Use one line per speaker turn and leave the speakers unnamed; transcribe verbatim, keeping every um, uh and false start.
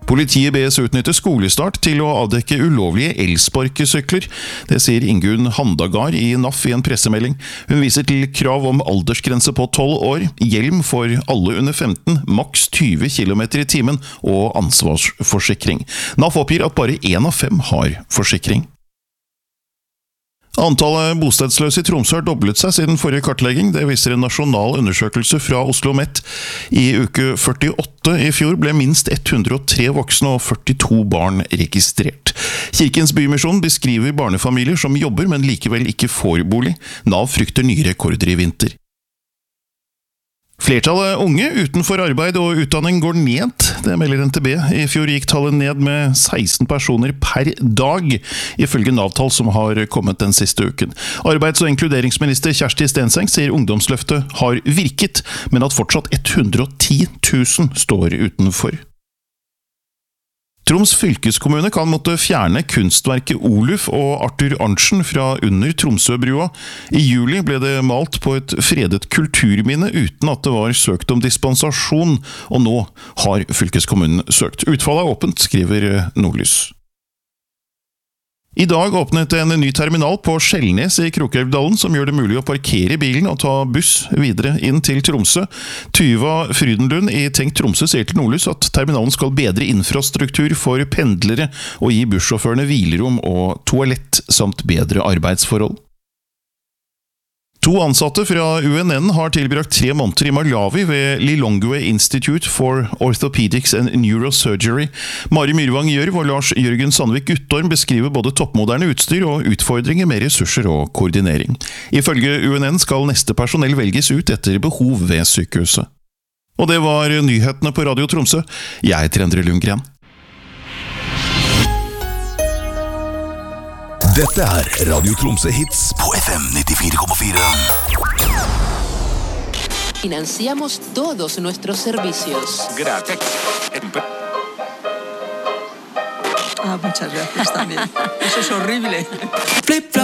Politiet bes utnytte skolestart til å avdekke ulovlige elsparkesykler. Det sier Ingunn Handagard i N A F i en pressemelding. Hun viser til krav om aldersgrense på tolv år, hjelm for alle under femten, maks tjue kilometer i timen og ansvarsforsikring. N A F oppgir at bare én av fem har forsikring. Antallet bostedsløse i Tromsø har doblet seg siden forrige kartlegging. Det viser en nasjonal undersøkelse fra Oslo Met. I uke førtiåtte i fjor ble minst ett hundre og tre voksne og førtito barn registrert. Kirkens Bymisjon beskriver barnefamilier som jobber, men likevel ikke får bolig. Nav frykter nye rekorder i vinter. Flertallet unge utenfor arbeid og utdanning går ned, det melder N T B. I fjor gikk tallet ned med seksten personer per dag, ifølge Nav-tall som har kommet den siste uken. Arbeids- og inkluderingsminister Kjersti Stenseng sier ungdomsløftet har virket, men at fortsatt hundre og ti tusen står utenfor. Troms fylkeskommune kan måtte fjerne kunstverket Oluf og Arthur Arntzen fra under Tromsøbrua. I juli ble det malt på et fredet kulturminne uten at det var søkt om dispensasjon, og nå har fylkeskommunen søkt. Utfallet er åpent, skriver Nordlys. I dag åpnet en ny terminal på Skjellnes i Krokelvdalen som gjør det mulig å parkere bilen og ta buss videre inn til Tromsø. Tuva Frydenlund i Tenk Tromsø sier til Nordlys at terminalen skal bedre infrastruktur for pendlere og gi bussjåførene hvilerom og toalett samt bedre arbeidsforhold. To ansatte fra U N N har tilbrakt tre måneder i Malawi ved Lilongwe Institute for Orthopedics and Neurosurgery. Mari Myrvang Gjørv og Lars Jørgen Sandvik Guttorm beskriver både toppmoderne utstyr og utfordringer med ressurser og koordinering. Ifølge U N N skal neste personell velges ut etter behov ved sykehuset. Og det var nyhetene på Radio Tromsø. Jeg heter Endre Lundgren.
Dette er Radio Tromsø Hits på F M nittifire komma fire.
Financiamos todos nuestros servicios.
Gracias.
Ah, muchas gracias también. Eso es horrible.
Flip, flop.